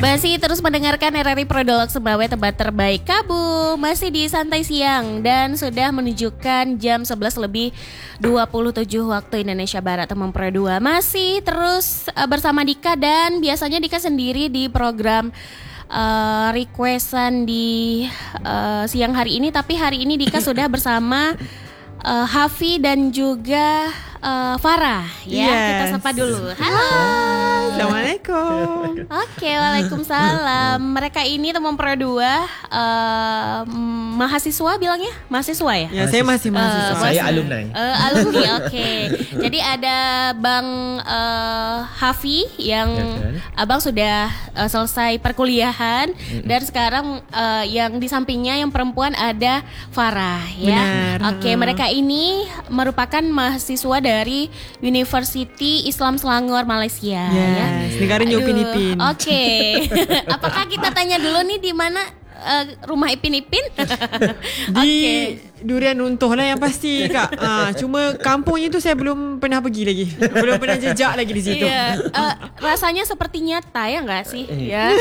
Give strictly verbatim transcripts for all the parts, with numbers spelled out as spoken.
Masih terus mendengarkan R R I Prodolog Sumbawa, tempat terbaik Kabu. Masih di Santai Siang dan sudah menunjukkan jam sebelas lebih dua puluh tujuh waktu Indonesia Barat, teman Pro dua. Masih terus uh, bersama Dika, dan biasanya Dika sendiri di program uh, requestan di uh, siang hari ini. Tapi hari ini Dika sudah bersama uh, Hafi dan juga uh, Farah. Ya, yes. Kita sapa dulu. Halo. Assalamualaikum. Oke, waalaikumsalam. Mereka ini teman Pro dua, uh, mahasiswa bilangnya? Mahasiswa ya? Ya, saya masih mahasiswa. Uh, Saya alumni. Uh, alumni, oke. Okay. Jadi ada Bang uh, Hafi yang ya, Abang sudah uh, selesai perkuliahan, mm-hmm. dan sekarang uh, yang di sampingnya yang perempuan ada Farah, ya. Benar. Oke, okay, mereka ini merupakan mahasiswa dari University Islam Selangor, Malaysia, yes. ya. Negaranya Upin Ipin. Oke. Okay. Apakah kita tanya dulu nih di mana uh, rumah Ipin Ipin? Di okay. Durian Runtuh lah yang pasti, Kak. Ah, cuma kampungnya tu saya belum pernah pergi lagi. Belum pernah jejak lagi di situ. Iya. Uh, rasanya seperti nyata ya enggak sih? Eh. Ya.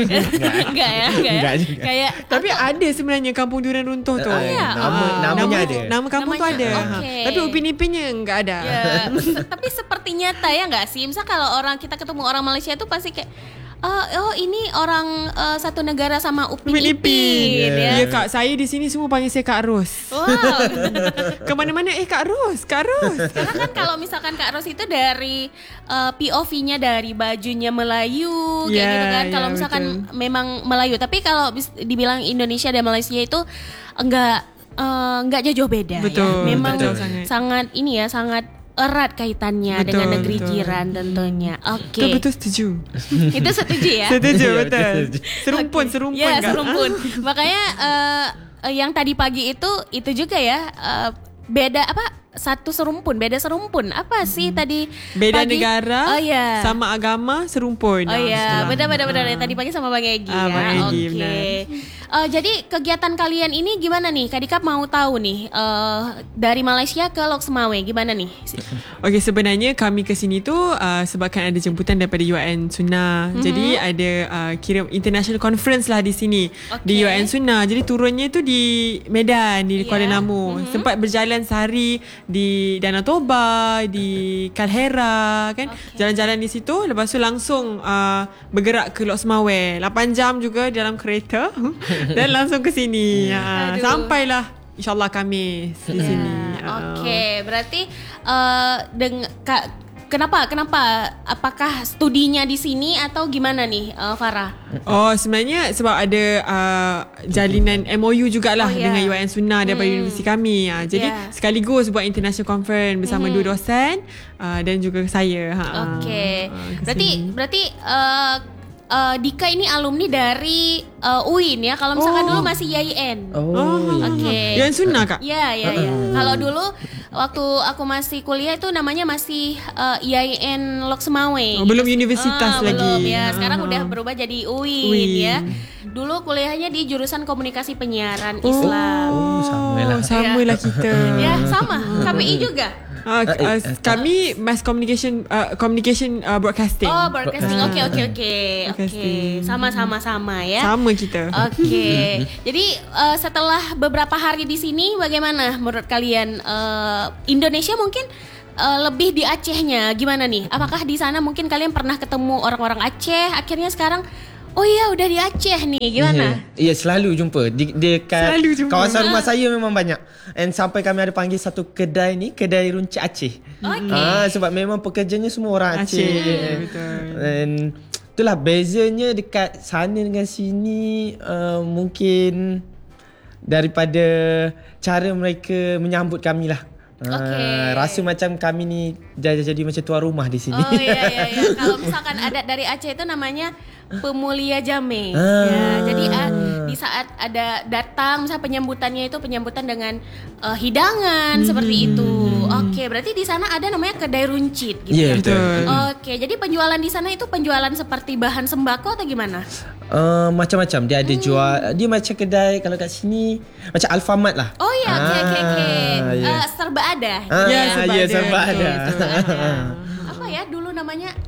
Enggak ya, enggak ya. Enggak juga. Kayak Tapi atau, ada sebenarnya kampung Durian Runtuh tu. Uh, ya? nama, Oh. namanya nama, ada. Nama kampung Namanya, tu ada. okay. Tapi Upin Ipinnya enggak ada. ya, tapi seperti nyata ya enggak sih? Misal kalau orang kita ketemu orang Malaysia itu pasti kayak Oh, oh ini orang uh, satu negara sama Upin Upin Ipin, Ipin. ya. Ya, Kak, saya di sini semua panggil saya Kak Ros. Wow. Kemana-mana eh Kak Ros, Kak Ros. Karena kan kalau misalkan Kak Ros itu dari uh, P O V-nya dari bajunya Melayu, kayak yeah, gitu kan. Kalau yeah, misalkan betul. memang Melayu, tapi kalau dibilang Indonesia dan Malaysia itu enggak uh, enggak jauh beda. Betul, ya. Memang betul, sangat. sangat. sangat ini ya, sangat erat kaitannya Betul, dengan negeri betul. jiran tentunya. Oke. Betul, betul setuju. Itu setuju ya? Setuju, Ya, betul. betul. Serumpun, Okay. serumpun. Ya, Kak. serumpun. Makanya uh, yang tadi pagi itu itu juga ya, uh, beda apa? Satu serumpun, beda serumpun. Apa sih hmm. tadi Beda pagi? negara, Oh ya. sama agama, serumpun. Oh iya, Istilah. benar-benar benar. Tadi pagi sama Bang Egi Ah, ya. Bang Egi, Oke. Uh, jadi kegiatan kalian ini gimana nih? Kak Dika mau tahu nih, uh, dari Malaysia ke Lok Semawe gimana nih? Okey, sebenarnya kami ke sini tu uh, sebabkan ada jemputan daripada U N Sunnah. Mm-hmm. Jadi ada uh, kira international conference lah di sini, okay. di U N Sunnah. Jadi turunnya tu di Medan, di yeah. Kuala Namu. Mm-hmm. Sempat berjalan sehari di Danau Toba, di Kalhera kan. Okay. Jalan-jalan di situ, lepas tu langsung uh, bergerak ke Lok Semawe. lapan jam juga dalam kereta dan langsung ke sini. Uh, sampailah InsyaAllah kami di sini. Oke, okay, berarti uh, deng- ka- kenapa kenapa apakah studinya di sini atau gimana nih, uh, Farah? Oh, sebenarnya sebab ada uh, jalinan M O U jugalah oh, yeah. dengan U N Sunnah daripada hmm. universiti kami. Uh, jadi yeah. sekaligus buat international conference bersama hmm. dua dosen uh, dan juga saya. Oke. Okay. Uh, berarti berarti uh, Uh, Dika ini alumni dari uh, U I N ya. Kalau misalkan Oh. dulu masih Y I N. Oh, Oke. okay. U N Sunnah, Kak? Ya, ya, ya. Kalau dulu waktu aku masih kuliah itu namanya masih uh, Y I N Lok Semawe. Oh, belum universitas Ah, lagi. Belum ya. Sekarang Ah. udah berubah jadi U I N, U I N. ya. Dulu kuliahnya di jurusan Komunikasi Penyiaran Islam. Oh, sama lah. Sama lah kita. Ya, sama. K P I juga. Uh, uh, kami mass communication uh, communication uh, broadcasting. Oh, broadcasting. Oke, oke, oke. Oke. Broadcasting. Sama-sama sama ya. Sama kita. Oke. Jadi uh, setelah beberapa hari di sini, bagaimana menurut kalian? Uh, Indonesia mungkin uh, lebih di Acehnya gimana nih? Apakah di sana mungkin kalian pernah ketemu orang-orang Aceh? Akhirnya sekarang, oh iya udah di Aceh nih, gimana? Iya, yeah, selalu jumpa di dekat Selalu jumpa. kawasan rumah saya memang banyak. And sampai kami ada panggil satu kedai ni, kedai runcit Aceh. Okay. Ah, sebab memang pekerjanya semua orang Aceh. Aceh, betul. And itulah bezanya dekat sana dengan sini, uh, mungkin daripada cara mereka menyambut kami lah. Okay. Uh, rasa macam kami ni jadi, jadi macam tuan rumah di sini. Oh iya iya iya. Kalau misalkan adat dari Aceh itu namanya pemulia jame. Ah. Ya, jadi uh, di saat ada datang, misalnya penyambutannya itu penyambutan dengan uh, hidangan hmm. seperti itu. Oke, berarti di sana ada namanya kedai runcit gitu. Iya, ya? betul. Oke, jadi penjualan di sana itu penjualan seperti bahan sembako atau gimana? Uh, macam-macam. Dia ada hmm. jual. Dia macam kedai kalau kat sini macam Alfamart lah. Oh iya, oke Ah, oke oke. yeah. Uh, serba ada. Ah, Ya, ya, serba ya, ada. serba Oke, ada. serba ada. Apa ya dulu namanya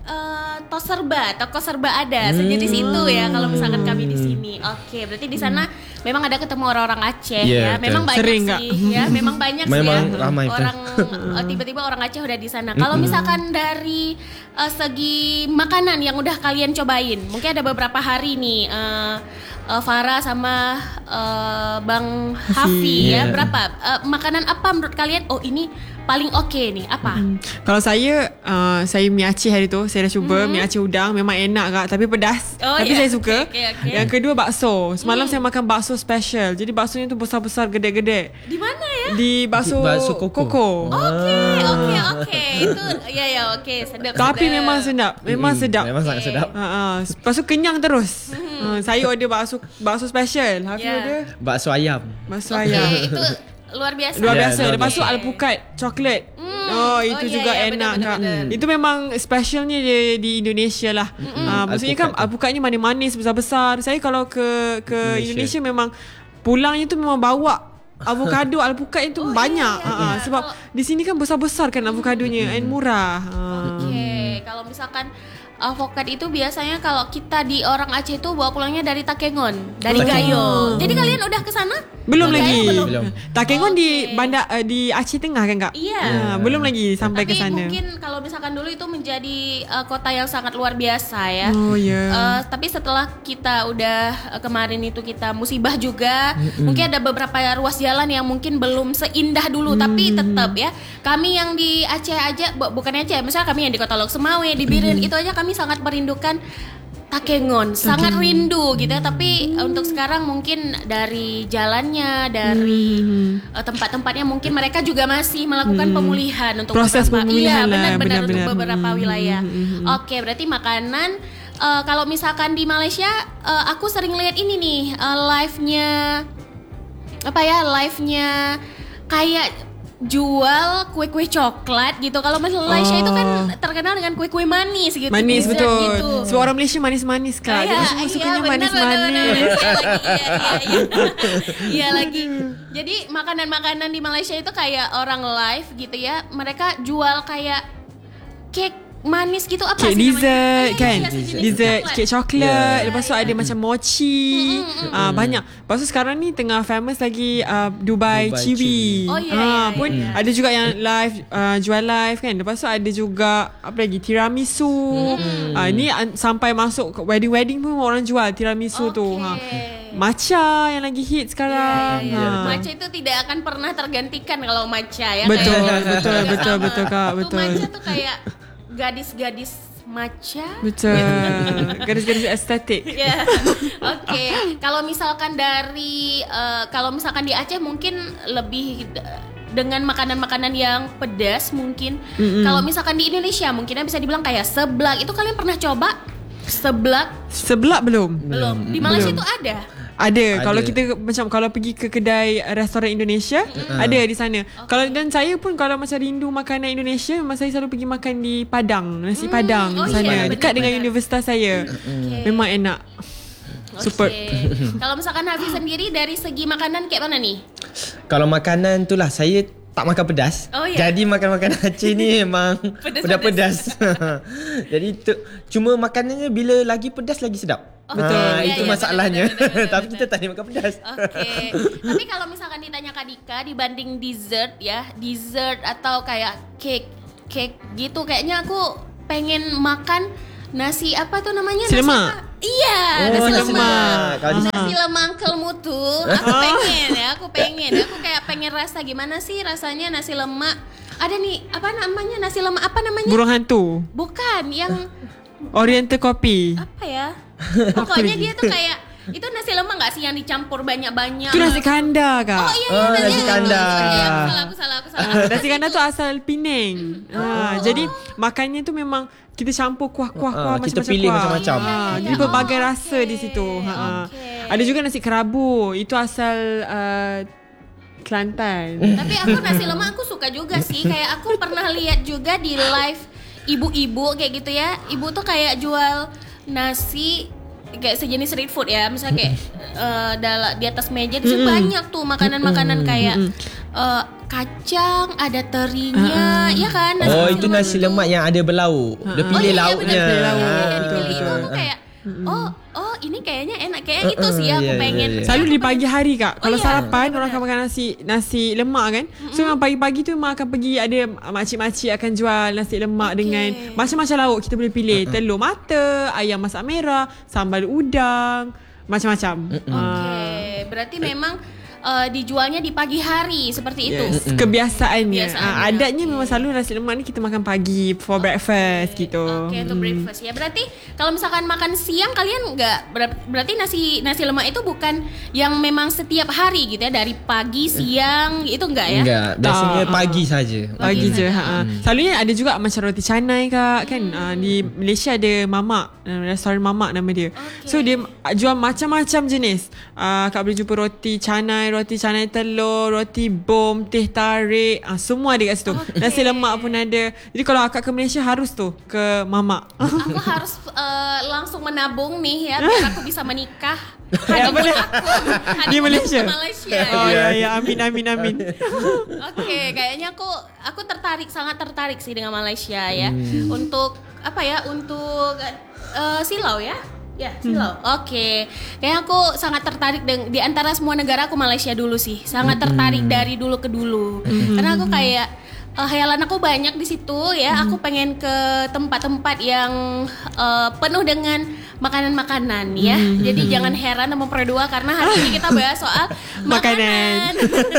uh, tos serba, toko serba ada sejenis itu ya kalau misalkan kami di sini. Oke, berarti di sana memang ada ketemu orang-orang Aceh Yeah, ya. Memang betul. banyak Sering sih nggak? ya, memang banyak Memang sih ya. ramai, betul. Orang uh, tiba-tiba orang Aceh udah di sana. Kalau misalkan dari uh, segi makanan yang udah kalian cobain, mungkin ada beberapa hari nih uh, uh, Farah sama uh, Bang Hafi ya. Yeah. Berapa uh, makanan apa menurut kalian? Oh, ini paling oke okay nih. Apa? Kalau saya uh, Saya mi Aceh hari tu saya dah cuba, mm-hmm. mi Aceh udang. Memang enak kak, tapi pedas. Oh, Tapi yeah. saya suka. Okay, okay, okay. Yang kedua bakso. Semalam mm. saya makan bakso special. Jadi baksonya tu besar-besar, gede-gede. Di mana ya? Di bakso, Bakso Koko. Koko. Oke, oke, oke. Itu ya ya oke, sedap. Tapi sedap. memang sedap. Memang Mm, sedap. Memang sangat Okay. sedap. Ha ah. Lepas tu kenyang terus. Uh, saya order bakso bakso special. Hafiz Yeah. order Bakso ayam. bakso Oke, ayam. itu luar biasa. Luar Ya, biasa. luar Lepas tu biasa. alpukat coklat. Hmm. Oh, itu Oh, ya, juga ya, enak benar, kak. benar, benar. Itu memang specialnya di, di Indonesia lah. Ah, maksudnya kan Alpukat tu. alpukatnya manis-manis besar-besar. Saya kalau ke ke Indonesia, Indonesia. memang pulangnya tu memang bawa avocado alpukat itu Oh, banyak. iya, iya, Ah, iya. sebab Kalau- di sini kan besar-besar kan avokadonya and murah. Ah. Oke, kalau misalkan avokat itu biasanya kalau kita di orang Aceh itu bawa pulangnya dari Takengon, dari Gayo. Jadi kalian udah ke sana? Belum Ke lagi. Gayo belum? Belum. Takengon di Oke. bandar uh, di Aceh Tengah kan kak? Iya. Ah, belum lagi sampai Tapi ke sana. mungkin kalau misalkan dulu itu menjadi uh, kota yang sangat luar biasa ya. Oh ya. Uh, tapi setelah kita udah uh, kemarin itu kita musibah juga, mungkin ada beberapa ruas jalan yang mungkin belum seindah dulu, tapi tetap ya kami yang di Aceh aja, bu- bukan Aceh, misalnya kami yang di Kota Lok Semawe, di Biren itu aja kami sangat merindukan Takengon, sangat rindu gitu ya. Tapi uh, untuk sekarang mungkin dari jalannya, dari uh, tempat-tempatnya mungkin mereka juga masih melakukan pemulihan untuk Proses beberapa, pemulihan iya lah, benar-benar untuk benar-benar. beberapa Hmm, wilayah. Oke, berarti makanan. Uh, kalau misalkan di Malaysia, uh, aku sering lihat ini nih uh, live-nya apa ya, live-nya kayak jual kue-kue coklat gitu. Kalau Malaysia Oh. itu kan terkenal dengan kue-kue manis gitu. Manis dessert betul. Gitu. Sebab orang Malaysia manis-manis kak. Jadi semua sukanya benar, benar, manis-manis. benar. Iya lagi, iya, iya, iya. Iya lagi. Jadi makanan-makanan di Malaysia itu kayak orang live gitu ya. Mereka jual kayak cake manis gitu, apa Kek sih dessert namanya? kan. Iya, sejenis Dessert, coklat. kek coklat. Yeah. Lepas tu ada macam mochi. Ah, banyak. Lepas tu sekarang ni tengah famous lagi uh, Dubai, Dubai Chiwi. Chiwi. Oh, ya, Ah, ya, pun ya. ada juga yang live uh, jual live kan. Lepas tu ada juga apa lagi tiramisu. Ah, ni an- sampai masuk ke wedding-wedding pun orang jual tiramisu tu. Oke. Ha. Matcha yang lagi hit sekarang. Ya, ya, ya. Ha. Matcha itu tidak akan pernah tergantikan kalau matcha ya. Betul, kayak- betul, Juga betul, sama. betul, Kak, Tuh betul. matcha tuh kayak gadis-gadis matcha. Betul. Gadis-gadis estetik. Ya, oke. Kalau misalkan dari, eh, kalau misalkan di Aceh mungkin lebih d- dengan makanan-makanan yang pedas mungkin. Kalau misalkan di Indonesia mungkinnya bisa dibilang kayak seblak. Itu kalian pernah coba seblak? Seblak belum? Belum. Di Malaysia Belum. itu ada. Ada. Ada. Kalau kita macam kalau pergi ke kedai restoran Indonesia, ada di sana. Kalau dan saya pun kalau macam rindu makanan Indonesia, memang saya selalu pergi makan di Padang, nasi Padang oh sana, iya, dekat dengan benar-benar. universitas saya. Memang enak. Super. Oke. Kalau misalkan Hafiz sendiri dari segi makanan kayak mana nih? Kalau makanan tu lah, saya tak makan pedas. Oh, ya? Jadi makan makanan Aceh ni memang Pedas-pedas. pedas-pedas. Jadi tu, cuma makanannya bila lagi pedas lagi sedap. Betul. Ha, Ya, itu ya, masalahnya. benar, benar, benar, Tapi benar. kita tak boleh makan pedas. Oke. Tapi kalau misalkan ditanya Kak Dika dibanding dessert ya, dessert atau kayak cake, cake gitu, kayaknya aku pengen makan nasi apa tuh namanya? Nasi Nasi lemak? apa? Iya, Oh, nasi nasi lemak. lemak. Kalau di Nasi lemak Uncle Mutu, aku pengen ya, aku pengen. Aku kayak pengen rasa gimana sih rasanya nasi lemak. Ada nih, apa namanya nasi lemak apa namanya? Burung hantu. Bukan, yang Oriental Coffee. apa ya? Pokoknya dia tuh kayak itu nasi lemak nggak sih yang dicampur banyak-banyak? Itu nasi kandar kak. Oh iya, Oh, iya, nasi iya, kandar. iya, iya, aku salah, aku salah, aku salah. Ah, nasi kandar tu asal Penang. Ah, jadi makannya tu memang kita campur kuah-kuah-kuah Ah, kita macam-macam pilih kuah. macam-macam. Ah, Iya, iya, jadi iya. berbagai Oh, rasa di situ. Ha, ah. Okey. Ada juga nasi kerabu. Itu asal uh, Kelantan. Tapi aku nasi lemak aku suka juga sih. Kayak aku pernah lihat juga di live ibu-ibu kayak gitu ya. Ibu tuh kayak jual nasi kayak sejenis street food ya. Misalnya kayak uh, dala- di atas meja di situ banyak tuh makanan-makanan kayak uh, kacang, ada terinya, ya kan? Nasi Oh, lemak itu nasi lemak yang ada berlauk. Dia Oh pilih iya, lauknya. benar, benar, Ah, iya, iya, betul, dipilih itu betul. aku kayak oh oh ini kayaknya enak kayak itu sih uh, aku yeah, pengen. yeah, yeah. Selalu di pagi hari kak. Kalau iya, sarapan benar-benar. orang akan makan nasi nasi lemak kan. So memang pagi-pagi tu memang akan pergi, ada makcik-makcik akan jual nasi lemak Okay. dengan macam-macam lauk kita boleh pilih. Telur mata, ayam masak merah, sambal udang, macam-macam. Oke, berarti memang uh, dijualnya di pagi hari seperti itu. Yes. Kebiasaannya. Kebiasaannya, Ah, adatnya okay. memang selalu nasi lemak ni kita makan pagi for breakfast gitu. Oke, untuk breakfast ya. Berarti kalau misalkan makan siang kalian nggak ber- berarti nasi nasi lemak itu bukan yang memang setiap hari gitu ya, dari pagi siang itu enggak ya? Enggak, biasanya Tak, pagi saja. Pagi je. saja. Ha. Selalunya ada juga macam roti canai kak kan. Ah, di Malaysia ada mamak, ah, restoran mamak nama dia. Okay. So dia jual macam-macam jenis. Ah, kak boleh jumpa roti canai, roti canai telur, roti bom, teh tarik, ah, semua ada kat situ. Okay. Nasi lemak pun ada. Jadi kalau akak ke Malaysia harus tu ke mamak. Aku harus uh, langsung menabung nih ya biar aku bisa menikah. Ya, Honeymoon benar. aku. Di Honeymoon Malaysia. ke Malaysia. Oh ya. ya ya, amin amin amin. Oke, kayaknya aku aku tertarik, sangat tertarik sih dengan Malaysia ya. Hmm. Untuk apa ya? Untuk uh, silau ya. Ya, silau. Hmm. Oke. Kayaknya aku sangat tertarik dengan di antara semua negara aku Malaysia dulu sih. Sangat tertarik dari dulu ke dulu. Karena aku kayak uh, hayalan aku banyak di situ ya. Aku pengen ke tempat-tempat yang uh, penuh dengan makanan-makanan ya. Jadi jangan heran sama Pro dua karena hari ini kita bahas soal Makanan. makanan.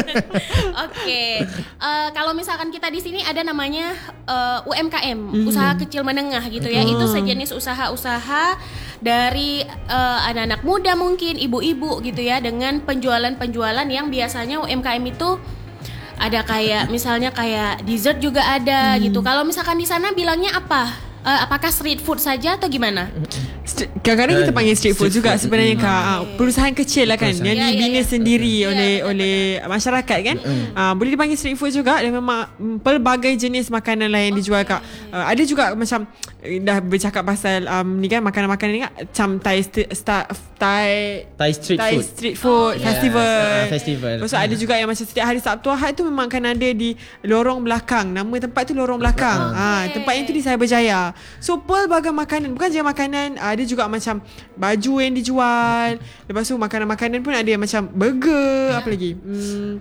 Oke. Uh, kalau misalkan kita di sini ada namanya uh, U M K M, usaha kecil menengah gitu ya. Itu sejenis usaha-usaha dari uh, anak-anak muda mungkin, ibu-ibu gitu ya, dengan penjualan-penjualan yang biasanya U M K M itu ada kayak misalnya kayak dessert juga ada gitu. Kalau misalkan di sana bilangnya apa? Uh, apakah street food saja atau gimana? St- Kadang-kadang kita panggil street food Street juga food. sebenarnya kak. Ah, perusahaan kecil lah kan Perusahaan. yang Ya, ya, dibina ya. sendiri Ya, oleh benar, oleh masyarakat kan. Ah, boleh dipanggil street food juga dan memang mm, pelbagai jenis makanan lah yang dijual kak. Ah, ada juga macam eh, dah bercakap pasal um, ni kan makanan-makanan ni kan macam Thai st- sta- Thai Thai street Thai food. street food Oh, festival. yes. Ah, festival. Lepas tu ada juga yang macam setiap hari Sabtu Ahad tu memang akan ada di lorong belakang. Nama tempat tu lorong belakang. Ah, Okay. tempat yang tu di Cyberjaya. So pelbagai makanan, bukan je makanan, ada juga macam baju yang dijual. Lepas tu makanan-makanan pun ada yang macam burger, apa lagi? Hmm,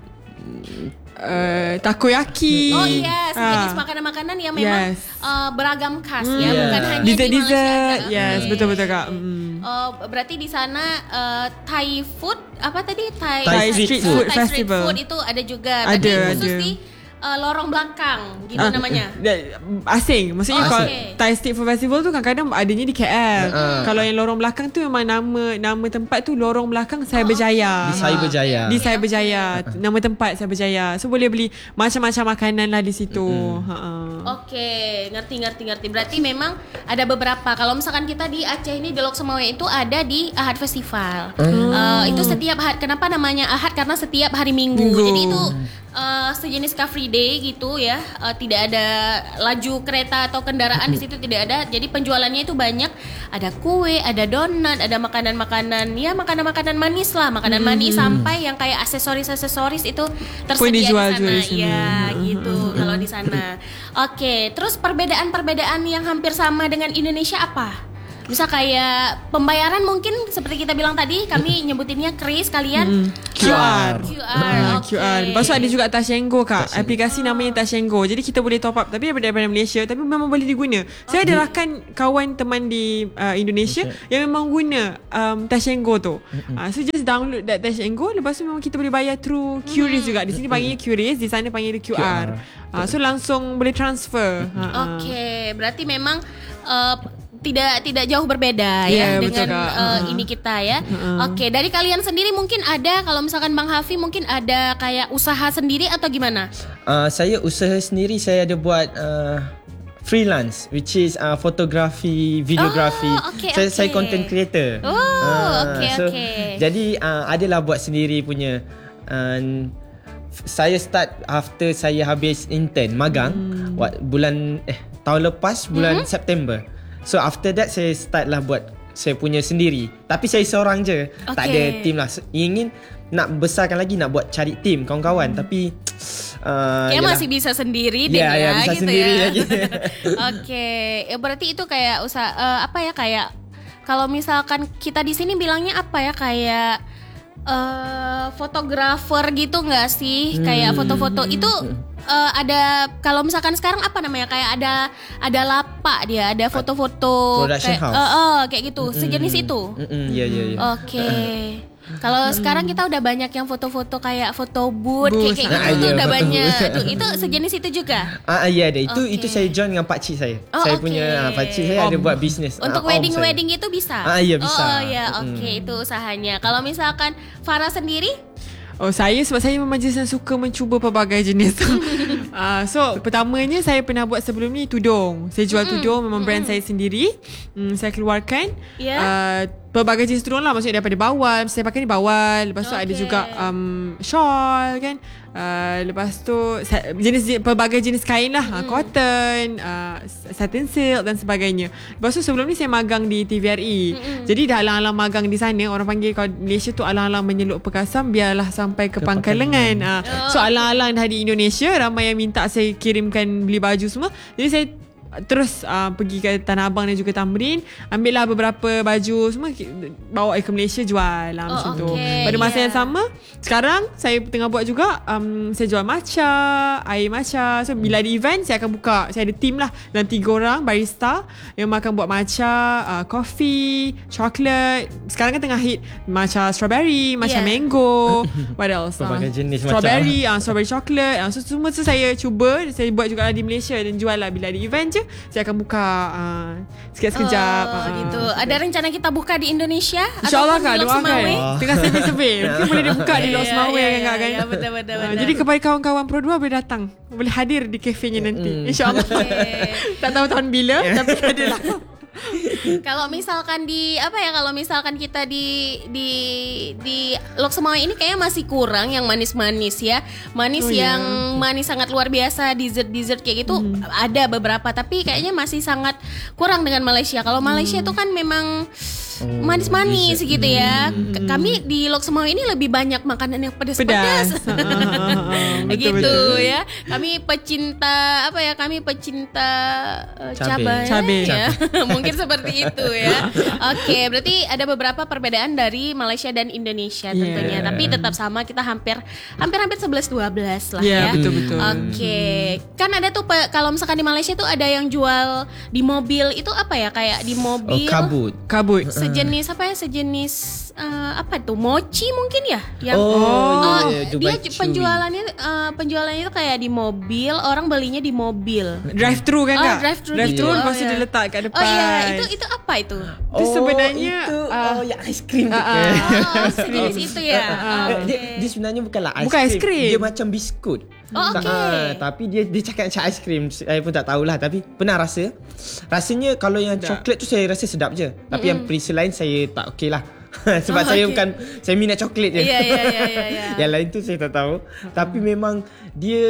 uh, takoyaki. Oh iya, sejenis Ah. makanan-makanan yang memang Yes. uh, beragam khas Hmm. ya, Yeah. bukan hanya di Malaysia. Dessert-dessert. aja. Yes, Oke. betul-betul kak. Mm. Oh, berarti di sana uh, Thai food apa tadi? Thai, Thai street food Thai street festival. food itu ada juga. Ada, Tapi khusus ada. di uh, lorong belakang gitu Ah, namanya. da- Asing. Maksudnya Oh, kalau asing. Thai Street Food Festival tu kadang-kadang adanya di K L. Ah. Kalau yang lorong belakang tu memang nama nama tempat tu lorong belakang Cyberjaya. Di Cyberjaya. Di Cyberjaya. Nama tempat Cyberjaya. So boleh beli macam-macam makanan lah di situ. Ha. Oke, ngerti ngerti ngerti. Berarti memang ada beberapa. Kalau misalkan kita di Aceh ini di Lok Sumawe itu ada di Ahad Festival. Eh, itu setiap hari. Kenapa namanya Ahad? Karena setiap hari Minggu. Minggu. Jadi itu eh, sejenis car free day gitu ya. Eh, tidak ada laju kereta atau kendaraan di situ tidak ada. Jadi penjualannya itu banyak. Ada kue, ada donat, ada makanan-makanan ya makanan-makanan manis lah, makanan manis sampai yang kayak aksesoris-aksesoris itu tersedia dijual di sana. juga di sana. Ya, gitu kalau di sana. Oke, terus perbedaan-perbedaan yang hampir sama dengan Indonesia apa? Bisa kayak pembayaran mungkin seperti kita bilang tadi, kami nyebutinnya kris, kalian Q R. Q R, Ah, oke. Q R. Lepas tu ada juga Tashengo kak. Tashengo. Aplikasi namanya Tashengo. Jadi kita boleh top up tapi daripada, daripada Malaysia tapi memang boleh diguna. Saya ada rakan kawan teman di uh, Indonesia yang memang guna um, Tashengo tu. Uh, so just download that Tashengo. Lepas tu memang kita boleh bayar through Qris juga. Di sini panggilnya Qris, di sana panggil dia Q R. Q R. Uh, so langsung boleh transfer. Uh, uh. Oke, berarti memang uh, tidak tidak jauh berbeda Ya, ya betul, dengan Kak. uh, Uh-uh. ini kita ya. Oke, dari kalian sendiri mungkin ada kalau misalkan Bang Hafi mungkin ada kayak usaha sendiri atau gimana? Uh, saya usaha sendiri, saya ada buat uh, freelance, which is uh, fotografi, videografi. Oh, okay, saya, okay. saya content creator. Oh, Ah, okay, so, okay. Jadi uh, adalah buat sendiri punya. Uh, saya start after saya habis intern magang hmm. what, bulan eh tahun lepas bulan hmm. September. So after that saya start lah buat saya punya sendiri. Tapi saya seorang je. Okay. Tak ada team lah. Ingin nak besarkan lagi, nak buat cari team kawan-kawan. Hmm. Tapi uh, Kayak yalah. masih bisa sendiri deh Ya, ya, ya, bisa gitu sendiri ya. lagi. Oke, ya berarti itu kayak usaha eh, apa ya kayak kalau misalkan kita di sini bilangnya apa ya kayak eh fotografer gitu nggak sih? Kayak foto-foto itu eh, ada kalau misalkan sekarang apa namanya kayak ada ada lapak dia, ada foto-foto Production kayak house. eh, eh, kayak gitu, sejenis itu. Mm-mm, ya ya ya. Oke. Kalau sekarang kita udah banyak yang foto-foto kayak foto booth Booth. kayak, kayak Ah, gitu tuh iya, udah foto banyak. booth. Tuh, itu sejenis itu juga. Ah ah, ya ada itu Oke. itu saya join dengan pak cik saya. Oh, saya oke. punya ah, pak cik saya ada Om. buat bisnes. Untuk Ah, om wedding saya. wedding itu bisa. Ah, iya, bisa. Oh ya, oke itu usahanya. Kalau misalkan Farah sendiri, Oh saya sebab saya memang jenis yang suka mencuba pelbagai jenis. uh, So pertamanya saya pernah buat sebelum ni tudung. Saya jual tudung memang brand saya sendiri. mm, Saya keluarkan Ya. uh, pelbagai jenis tudung lah. Maksudnya daripada bawal, saya pakai ni bawal. Lepas tu ada Okay. juga um, shawl kan. uh, Lepas tu sa- jenis pelbagai jenis kain lah. uh, Cotton, uh, satin silk dan sebagainya. Lepas tu sebelum ni saya magang di T V R E. Jadi dah alang-alang magang di sana. Orang panggil kalau Malaysia tu alang-alang menyeluk perkasam, biarlah sampai ke pangkal lengan. Uh, so alang-alang dah di Indonesia, ramai yang minta saya kirimkan beli baju semua. Jadi saya terus uh, pergi ke Tanah Abang dan juga Tamrin, ambil lah beberapa baju semua, ki- bawa ke Malaysia jual lah, Oh, macam tu. okay, Pada masa yeah. yang sama, sekarang saya tengah buat juga, um, saya jual matcha, air matcha. So bila ada event saya akan buka, saya ada team lah dan tiga orang barista yang akan buat matcha, uh, coffee, chocolate. Sekarang kan tengah hit matcha strawberry, matcha Yeah. mango, what else? Pelbagai Ah, jenis matcha. strawberry, ah, strawberry chocolate. Ah, so semua tu saya cuba, saya buat juga lah di Malaysia dan jual lah bila ada event je. Saya akan buka uh, sikit sekejap. oh, ah. gitu. Ada rencana kita buka di Indonesia? InsyaAllah Ataupun Kak, di Lok doakan. Semawe? Tengah survey-survey. Mungkin boleh dibuka di Lok Ya, Semawe ya, kan ya, Kak kan. ya, betul, betul, Ah, betul. jadi kepada kawan-kawan Pro dua boleh datang. Boleh hadir di kafenya nanti. InsyaAllah. Okay. Tak tahu tahun bila tapi ada lah. Kalau misalkan di apa ya kalau misalkan kita di di di Lok Semawe ini kayaknya masih kurang yang manis-manis ya. Manis Oh, ya. yang manis sangat luar biasa, dessert-dessert kayak gitu ada beberapa tapi kayaknya masih sangat kurang dengan Malaysia. Kalau Malaysia itu kan memang manis-manis dessert. gitu ya. K- Kami di Lok Semawe ini lebih banyak makanan yang Pedas. pedas-pedas. Ah, ah, ah, ah. Betul, gitu betul. ya. Kami pecinta apa ya? Kami pecinta uh, Cabai. cabai, Cabai. ya. Mungkin seperti itu ya. Oke, berarti ada beberapa perbedaan dari Malaysia dan Indonesia tentunya. Yeah. Tapi tetap sama kita hampir hampir-hampir sebelas dua belas lah Ya, ya. betul-betul. Oke. Kan ada tuh pe- kalau misalkan di Malaysia tuh ada yang jual di mobil itu apa ya? Kayak di Oh, mobil kabut. Kabut. sejenis apa ya? Sejenis eh, apa tuh? Mochi mungkin ya? Yang Oh, Oh, ya, ya, dia Dubai ju- Chewy. penjualannya eh, penjualannya itu kayak di mobil, orang belinya di mobil. Drive thru kan Oh, Kak? drive-thru Drive gitu. thru Oh, lepas tu ya. dia letak kat depan. Oh iya, itu itu apa itu? Itu sebenarnya, itu, ah, oh ya aiskrim. ah, ah. Oh, sejenis itu ya. Ah, Oke. dia, dia sebenarnya bukanlah aiskrim. Bukan aiskrim. Dia macam biskut. Oh, Tak- okey. ah, tapi dia dia cakap macam aiskrim. Saya pun tak tahulah tapi pernah rasa. Rasanya kalau yang Sedap. coklat tu saya rasa sedap je. Tapi yang perisa lain saya tak okey lah. Sebab Oh, saya okey. bukan saya minat coklat je. Iya, iya, iya, iya, iya. Yang lain tu saya tak tahu. Tapi memang dia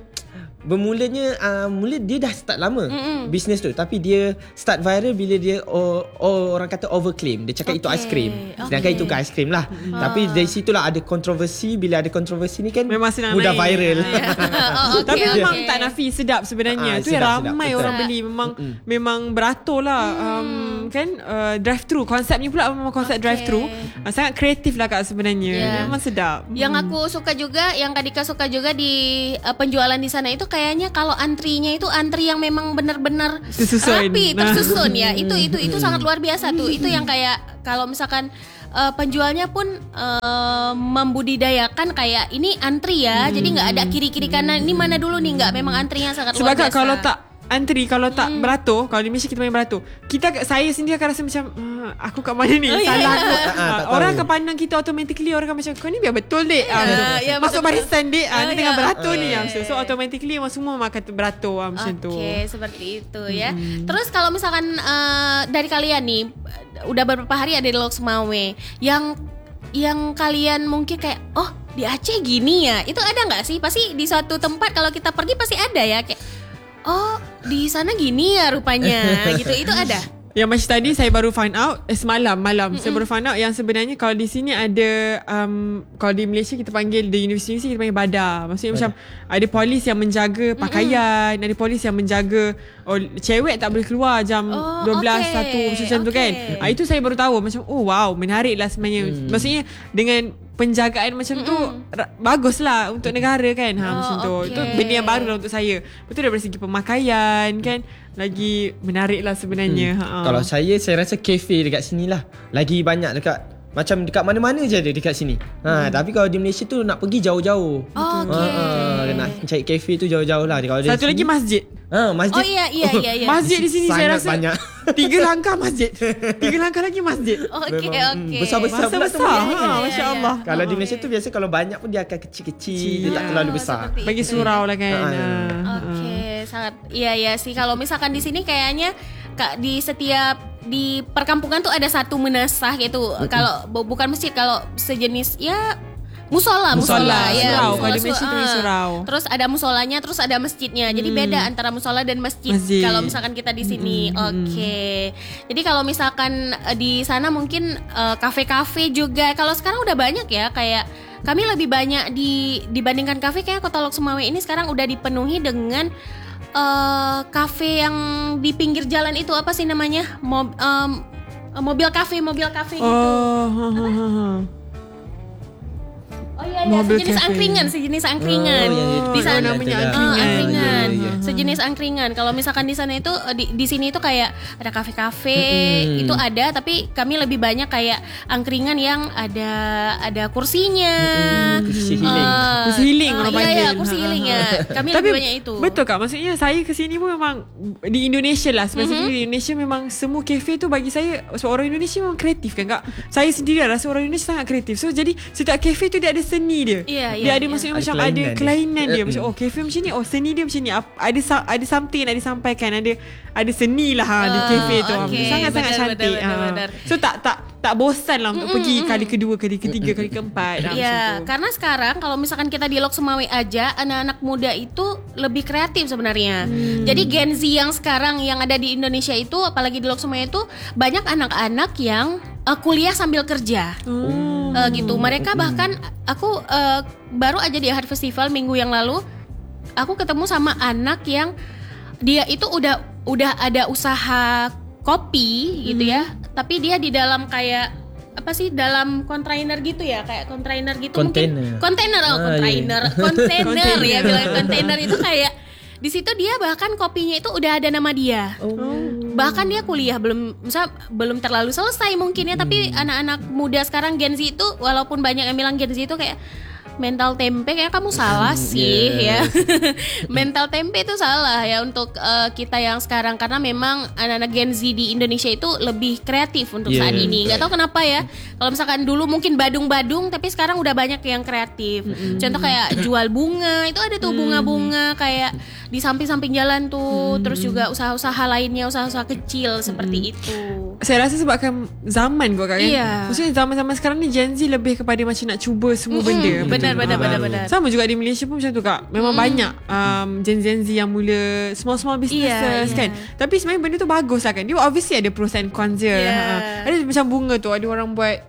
bermulanya uh, mula dia dah start lama Mm-mm. bisnes tu tapi dia start viral bila dia oh, oh, orang kata overclaim. Dia cakap itu Okey, aiskrim. Sedangkan okey. itu bukan aiskrim lah. Tapi dari situlah ada kontroversi. Bila ada kontroversi ni kan Memang senang mudah naik. viral. Oh, okey, Tapi memang okey. tak nafi sedap sebenarnya. Ah, Tu yang sedap, sedap, ramai betul. orang beli memang memang beratur lah um, kan uh, drive thru konsepnya pula memang konsep Okey. drive thru. Uh, sangat kreatif lah Kak sebenarnya. Ya. Memang sedap. Yang aku suka juga, yang Kak Dika suka juga di uh, penjualan di sana itu kayaknya kalau antrinya itu antri yang memang benar-benar Tersusun. rapi, Nah. tersusun ya. Itu itu itu sangat luar biasa tuh. Itu yang kayak kalau misalkan uh, penjualnya pun uh, membudidayakan kayak ini antri ya. Jadi nggak ada kiri-kiri kanan. Ini mana dulu nih, nggak memang antrinya sangat Sebab luar Kak biasa. kalau tak antri, kalau tak beratur, kalau di Malaysia kita main beratur, kita saya sendiri akan rasa macam uh, aku kat mana ni? Oh, ya. Salah aku. Ah, ah, tak Uh, orang tahu. akan pandang kita automatically, orang akan macam kau ni biar betul dek. Ah, Ya, macam, ya, masuk betul-betul. barisan dek. Ah, Oh, ni tengah ya, beratur okey. ni. Ah, macam. So automatically memang semua akan beratur ah, macam tu. Oke, seperti itu ya. Terus kalau misalkan eh, dari kalian nih udah beberapa hari ada di Lok Semawe yang yang kalian mungkin kayak oh di Aceh gini ya. Itu ada nggak sih? Pasti di suatu tempat kalau kita pergi pasti ada ya kayak oh di sana gini ya rupanya gitu. Itu ada. Yang macam tadi saya baru find out eh, semalam malam Mm-mm. saya baru find out yang sebenarnya kalau di sini ada um, kalau di Malaysia kita panggil the university kita panggil badan. Maksudnya Badan. macam ada polis yang menjaga pakaian, Mm-mm. ada polis yang menjaga oh, cewek tak boleh keluar jam oh, dua belas okay. satu macam okay. tu kan. Ah, itu saya baru tahu macam oh wow menarik lah sebenarnya. Hmm. Maksudnya dengan penjagaan macam Mm-mm. tu ra- baguslah untuk negara kan. Ha oh, macam tu. Okay. Itu benda yang baru lah untuk saya. Betul dari segi pemakaian kan. Lagi menarik lah sebenarnya. Hmm. Kalau saya, saya rasa kafe dekat sini lah. Lagi banyak dekat, macam dekat mana-mana je ada dekat sini. Ha, hmm. Tapi kalau di Malaysia tu nak pergi jauh-jauh. Oh, okay. Ha, ha, nak cari kafe tu jauh-jauh lah. Kalau Satu lagi sini, masjid. Ha, masjid. Oh iya, iya, iya. iya. Masjid di sini saya rasa banyak. Tiga langkah masjid. Tiga langkah lagi masjid. Okey, okey. Besar-besar pula besar. Ha, Masya Allah. Kalau di Malaysia tu biasa kalau banyak pun dia akan kecil-kecil. Dia tak terlalu besar. Bagi surau lah kan. Okey, sangat. Iya, iya sih. Kalau misalkan di sini kayaknya Kak, di setiap di perkampungan tuh ada satu menasah gitu. Mm-hmm. Kalau bukan masjid, kalau sejenis ya musola, musola, musola ya. Surau, kalau di Malaysia itu surau. Terus ada musolanya, terus ada masjidnya. Jadi hmm. beda antara musola dan masjid, masjid. Kalau misalkan kita di sini. Hmm. Oke. Okay. Jadi kalau misalkan di sana mungkin uh, kafe-kafe juga. Kalau sekarang udah banyak ya, kayak kami lebih banyak di dibandingkan kafe, kayak Kota Lok Sumawe ini sekarang udah dipenuhi dengan Uh, kafe yang di pinggir jalan itu apa sih namanya? Mob, um, mobil kafe, mobil kafe gitu. Oh, ha, ha, ha. Oh iya, iya. sejenis cafe. angkringan, sejenis angkringan. Oh, iya, iya. Di sana namanya angkringan. Uh, angkringan. Iya, iya, iya. Sejenis angkringan. Kalau misalkan di sana itu di, di sini itu kayak ada kafe-kafe, mm-hmm. itu ada, tapi kami lebih banyak kayak angkringan yang ada ada kursinya. Mm-hmm. Kursi healing. Uh, kursi healing uh, orang iya, panggil. Iya, kursi healing ya. Kami tapi, lebih banyak itu. Betul Kak, maksudnya saya ke sini pun memang di Indonesia lah, spesifik mm-hmm. di Indonesia memang semua kafe tu bagi saya seorang Indonesia memang kreatif kan Kak. Saya sendiri rasa orang Indonesia sangat kreatif. So jadi setiap kafe tu dia ada seni dia. Yeah. Yeah, dia yeah, ada yeah. maksudnya ada macam kelainan ada kelainan dia, dia. Macam mm. oh kafe macam ni, oh seni dia macam ni, ada ada something yang nak disampaikan, ada ada seni lah ha, uh, di kafe tu. Okay. Sangat-sangat cantik. Benar, benar, benar. Ha. So tak tak tak bosan lah untuk mm, pergi mm, kali kedua, kali ketiga, mm, kali keempat. Iya, yeah, karena sekarang kalau misalkan kita di Lok Sumawe aja, anak-anak muda itu lebih kreatif sebenarnya. Hmm. Jadi Gen Z yang sekarang yang ada di Indonesia itu, apalagi di Lok Sumawe itu banyak anak-anak yang uh, kuliah sambil kerja. Hmm. Uh, gitu. Mereka bahkan aku uh, baru aja di Art Festival minggu yang lalu, aku ketemu sama anak yang dia itu udah udah ada usaha kopi gitu ya, tapi dia di dalam kayak apa sih, dalam kontainer gitu ya, kayak kontainer gitu, kontainer. mungkin kontainer oh kontainer ah, kontainer ya, bilang kontainer itu kayak di situ dia bahkan kopinya itu udah ada nama dia. Oh. Bahkan dia kuliah belum misal belum terlalu selesai mungkin ya, hmm. tapi anak-anak muda sekarang Gen Z itu, walaupun banyak yang bilang Gen Z itu kayak mental tempe, kayak kamu salah sih yeah. ya. Mental tempe itu salah ya untuk uh, kita yang sekarang, karena memang anak-anak Gen Z di Indonesia itu lebih kreatif untuk yeah, saat ini. Gak tahu kenapa ya. Kalau misalkan dulu mungkin badung-badung, tapi sekarang udah banyak yang kreatif. Mm-hmm. Contoh kayak jual bunga, itu ada tuh bunga-bunga kayak di samping-samping jalan tuh. Mm-hmm. Terus juga usaha-usaha lainnya, usaha-usaha kecil mm-hmm. seperti itu. Saya rasa sebabkan zaman kok Kak kan. Yeah. Maksudnya zaman-zaman sekarang ni Gen Z lebih kepada macam nak cuba semua mm-hmm. benda. Benar, benar, benar, benar. Sama juga di Malaysia pun macam tu Kak. Memang mm. banyak um, Gen Z yang mula small-small businesses yeah, kan. Yeah. Tapi sebenarnya benda tu bagus lah kan. Dia obviously ada pros and cons je. Yeah. Ha. Ada macam bunga tu, ada orang buat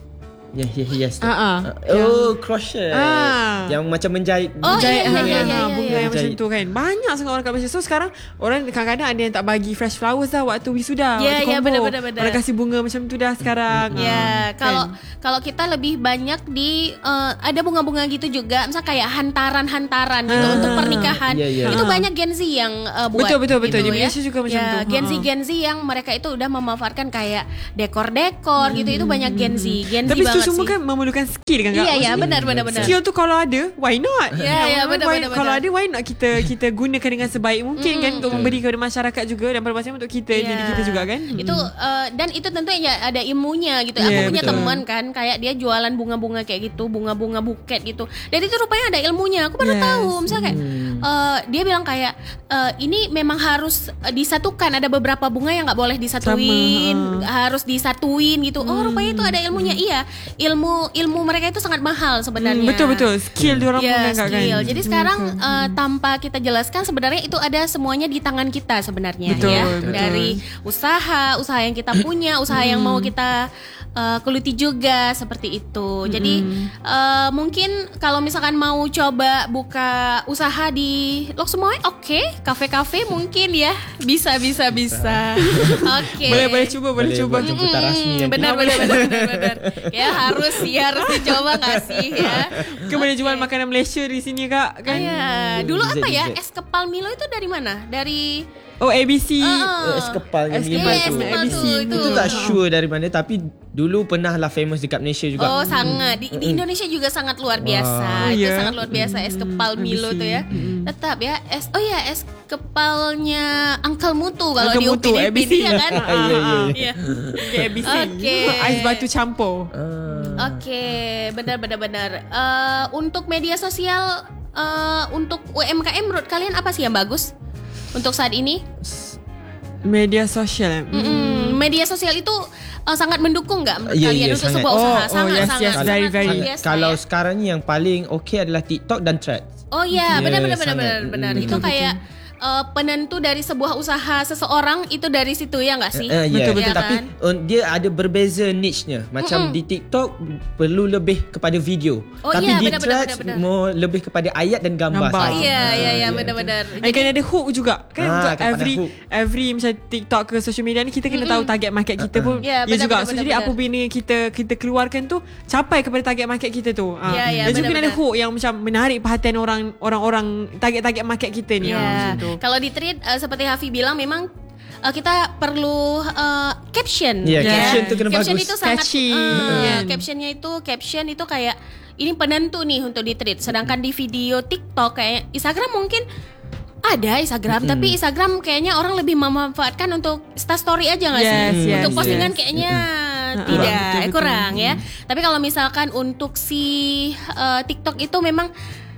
Ya, yeah, yeah, yes. Uh, uh. Oh, crochet. Uh. Yang macam menjahit. Oh, menjahit iya, iya, iya, ha, iya, bunga iya. yang macam tu kan. Banyak sangat orang kat Malaysia. So sekarang orang kadang-kadang ada yang tak bagi fresh flowers dah waktu wisuda, yeah, waktu yeah, combo. benar, benar, benar. Orang kasih bunga macam tu dah sekarang. Ya, yeah, ha, kalau kan? kalau kita lebih banyak di uh, ada bunga-bunga gitu juga, misal kayak hantaran-hantaran gitu ah. untuk pernikahan. Yeah, yeah. Itu Ah. banyak Gen Z yang uh, buat. Betul betul betul gitu, di Malaysia ya. juga macam ya, tu. Gen Z Ha. Gen Z yang mereka itu udah memanfaatkan kayak dekor-dekor hmm. gitu, itu banyak Gen Z. Gen Z Tapi itu banget semua sih. kan memerlukan skill kan Kak? Iya ya, benar benar benar. Skill tu kalau ada, why not? Ya ya, benar why, benar. Kalau benar. ada, why not kita kita gunakan dengan sebaik mungkin Mm, kan untuk mm. memberi kepada masyarakat juga, dan pada masa untuk kita, Yeah. diri kita juga kan. Itu uh, dan itu tentu ya ada ilmunya gitu. Yeah, Aku punya betul. teman kan kayak dia jualan bunga-bunga kayak gitu, bunga-bunga buket gitu. Dan itu rupanya ada ilmunya. Aku baru Yes. tahu. Misalnya kayak Hmm. uh, dia bilang kayak uh, ini memang harus uh, disatukan. Ada beberapa bunga yang nggak boleh disatuin, Sama, harus disatuin gitu. Oh, rupanya itu ada ilmunya. Iya. ilmu ilmu mereka itu sangat mahal sebenarnya. Hmm, betul-betul. Skill diorang Ya, pun kan. skill. Jadi sekarang uh, tanpa kita jelaskan sebenarnya itu ada semuanya di tangan kita sebenarnya Betul, ya. betul. Dari usaha, usaha yang kita punya, usaha yang mau kita uh, geluti juga seperti itu. Jadi uh, mungkin kalau misalkan mau coba buka usaha di Lok Sumawe, oke, kafe-kafe mungkin ya bisa bisa bisa. Oke. Boleh boleh cuba, boleh, cuba. buat jemputan rasmi Hmm, nanti. benar, benar, benar, benar, benar. Ya harus ya harus dicoba nggak sih ya. Kita boleh jual makanan Malaysia di sini kak kan? Ya, dulu Dessert, apa ya? dessert. Es kepal Milo itu dari mana? Dari Oh A B C. Ah. Es kepal yang Es lima kepal, Yes, tu. kepal A B C. tu, itu. Itu tak sure dari mana, tapi dulu pernah lah famous dekat Malaysia juga. Oh sangat di, di Indonesia juga sangat luar biasa. Oh, Itu ya. sangat luar biasa es kepal Milo A B C. tuh ya. Tetap ya es oh ya es kepalnya Uncle Mutu kalau Uncle di Mutu, Upin A B C. Ipin ya kan. Ah, ya, ya, ya. Iya. Okay, A B C. Oke. Ais batu campur. Ah. Oke, benar benar benar. Eh, untuk media sosial eh, untuk U M K M menurut kalian apa sih yang bagus untuk saat ini? Media sosial. Mm-mm. Media sosial itu eh, sangat mendukung nggak menurut Ya, kalian ya, untuk sangat. sebuah Oh, usaha? oh, Sangat yes, sangat yes, sangat very, luar very. biasa Kalau ya. sekarang ni yang paling okey adalah TikTok dan Threads. Oh iya, Ya, benar benar benar sangat. benar benar. Mm, Itu betul, kayak eh, penentu dari sebuah usaha seseorang itu dari situ ya nggak sih? Uh, ya, Betul-betul. tapi uh, dia ada berbeza niche-nya. Macam di TikTok perlu lebih kepada video. Oh, tapi iya, di benar, benar, Threads benar, benar. more lebih kepada ayat dan gambar. Gambar. sahaja. Iya iya iya Ah, benar-benar. Dan kena ada hook juga kan Ah, untuk kena ada every hook. every macam TikTok ke social media ni kita kena tahu target market kita pun Ya, ya benar, juga. benar, So benar, jadi benar. apa benda yang kita kita keluarkan tu capai kepada target market kita tu. Ah. Ya, ya, Dan juga kena ada benar, hook yang macam menarik perhatian orang orang-orang target-target market kita ni. Ah, Ya, macam tu. kalau di treat uh, seperti Hafi bilang memang uh, kita perlu uh, caption. Ya, Yeah. caption tu kena caption bagus. itu sangat Catchy. uh, Yeah. captionnya itu caption itu kayak ini penentu nih untuk di treat. Sedangkan di video TikTok kayak Instagram mungkin ada Instagram, Mm-hmm. tapi Instagram kayaknya orang lebih memanfaatkan untuk Insta story aja nggak Yes, sih? yes, untuk postingan yes. kayaknya Mm-hmm. tidak, Betul, eh, betul. kurang ya. Tapi kalau misalkan untuk si uh, TikTok itu memang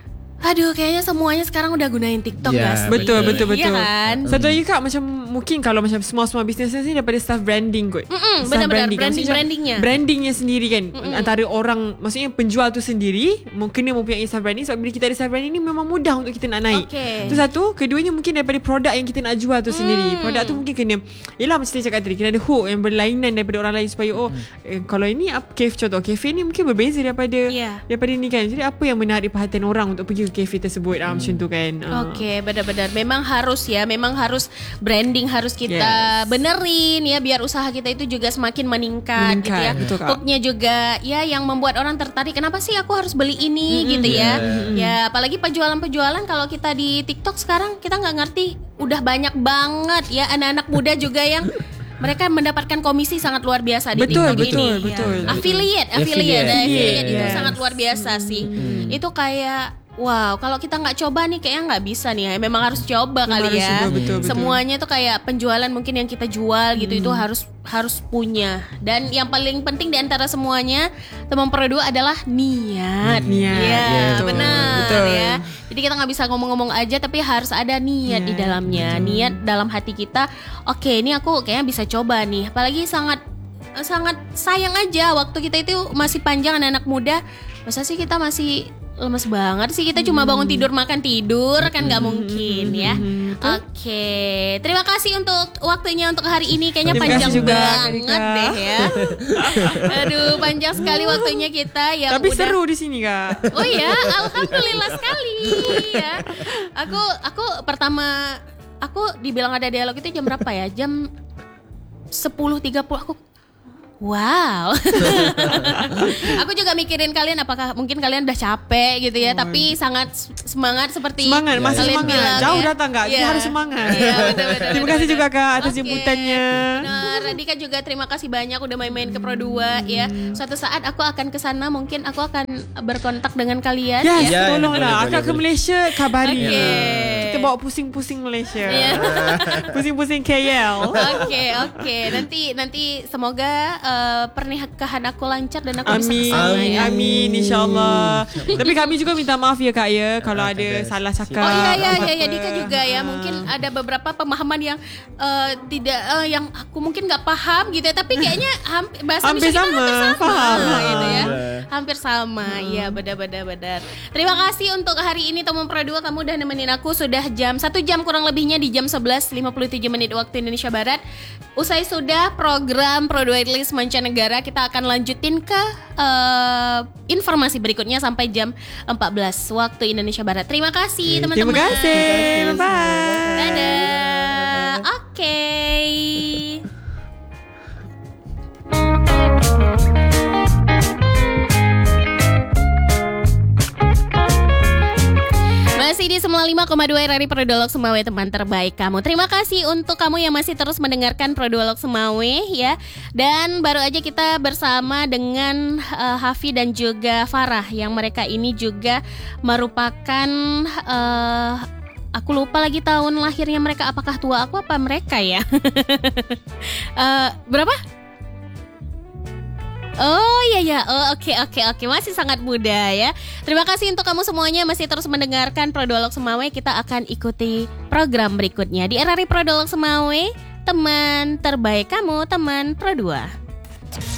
aduh kayaknya semuanya sekarang udah gunain TikTok Ya, nggak sih? Betul betul Iya betul. kan? Satu lagi kak macam mungkin kalau macam small-small business ni daripada staff branding kot. Mm-mm, Staff benar-benar, kan. branding- Maksudnya brandingnya. Brandingnya sendiri kan. Antara orang maksudnya penjual tu sendiri mungkin dia mempunyai staff branding sebab bila kita ada staff branding ni memang mudah untuk kita nak naik. Okay. Tu satu, keduanya mungkin daripada produk yang kita nak jual tu sendiri. Hmm. Produk tu mungkin kena yalah macam saya cakap tadi kena ada hook yang berlainan daripada orang lain supaya oh eh, kalau ini apa cafe contoh cafe ni mungkin berbeza daripada Ya. daripada ni kan. Jadi apa yang menarik perhatian orang untuk pergi ke cafe tersebut ah, macam tu kan. Ah. Oke, benar-benar. Memang harus ya, memang harus branding harus kita Yes. benerin ya biar usaha kita itu juga semakin meningkat, gitu Meningkat, ya. betul, Kak. Hooknya juga ya yang membuat orang tertarik. Kenapa sih aku harus beli ini gitu ya? Ya, apalagi penjualan-penjualan kalau kita di TikTok sekarang kita nggak ngerti, udah banyak banget ya anak-anak muda juga yang mereka mendapatkan komisi sangat luar biasa di Betul, TikTok betul, ini. betul. Ya. Affiliate, affiliate, Affiliate. ada affiliate itu Yes. sangat luar biasa sih. Itu kayak wow, kalau kita nggak coba nih kayaknya nggak bisa nih ya. Memang harus coba Memang kali harus ya. coba, betul, betul. Semuanya tuh kayak penjualan mungkin yang kita jual gitu itu harus harus punya. Dan yang paling penting di antara semuanya teman Pro dua adalah niat. Niat, Ya, ya, betul, benar betul. ya. Jadi kita nggak bisa ngomong-ngomong aja tapi harus ada niat di Niat, dalamnya. Niat dalam hati kita. Oke, ini aku kayaknya bisa coba nih. Apalagi sangat sangat sayang aja waktu kita itu masih panjang anak-anak muda. Masa sih kita masih lemes banget sih kita cuma bangun tidur makan tidur kan nggak mungkin ya. Oke, terima kasih untuk waktunya untuk hari ini kayaknya Terima panjang kasih juga, banget Kak. deh ya. Aduh panjang sekali waktunya kita yang Tapi udah. seru di sini kak. Oh ya, alhamdulillah sekali ya. Aku aku pertama aku dibilang ada dialog itu jam berapa ya? Jam sepuluh tiga puluh aku wow. Aku juga mikirin kalian apakah mungkin kalian udah capek gitu ya, tapi sangat semangat seperti Semangat, masih kalian semangat. bilang Jauh ya. datang kak, kita Iya. harus semangat. Iya, benar, benar, Terima benar, kasih benar. juga kak atas Oke, jemputannya. Benar, Radika juga terima kasih banyak udah main-main ke Pro dua ya. Suatu saat aku akan ke sana, mungkin aku akan berkontak dengan kalian Yes, ya. Ya, tolonglah. boleh, Akak boleh, ke boleh. Malaysia kabari. Oke. Kita bawa pusing-pusing Malaysia. Iya. Pusing-pusing K L. Oke, oke. Nanti nanti semoga uh, pernikahan aku lancar dan aku bisa Amin, kesana amin, ya. amin, insyaAllah. Tapi kami juga minta maaf ya Kak ya, kalau Ah, ada ada. salah cakap. Oh iya iya iya, ya, apa-apa. Dika juga ya. Mungkin ada beberapa pemahaman yang uh, tidak uh, yang aku mungkin nggak paham gitu ya, tapi kayaknya hampir bahasa Hampir Indonesia kita sama, hampir sama faham. gitu ya. Iya. Hampir sama. Iya, benar-benar benar. Terima kasih untuk hari ini Teman Pro dua, kamu udah nemenin aku sudah jam satu jam kurang lebihnya di jam sebelas lima puluh tujuh menit waktu Indonesia Barat. Usai sudah program Pro dua List mancanegara, kita akan lanjutin ke uh, informasi berikutnya sampai jam empat belas waktu Indonesia Barat. Terima kasih teman-teman. Terima kasih. Bye. Dadah. Oke. Masih di sembilan puluh lima koma dua R R I Produlog Semawe, teman terbaik kamu. Terima kasih untuk kamu yang masih terus mendengarkan Produlog Semawe ya. Dan baru aja kita bersama dengan uh, Hafi dan juga Farah, yang mereka ini juga merupakan uh, aku lupa lagi tahun lahirnya mereka, apakah tua aku apa mereka ya. uh, berapa? Oh iya ya, oh, oke oke oke, masih sangat muda ya. Terima kasih untuk kamu semuanya masih terus mendengarkan Produlog Semawe. Kita akan ikuti program berikutnya di R R I Produlog Semawe, teman terbaik kamu, teman Pro dua.